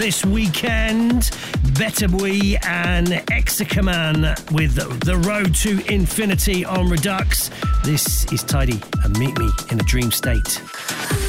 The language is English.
this weekend. Better Boy and Exakaman with The Road to Infinity on Redux. This is Tidy and Meet Me in a Dream State.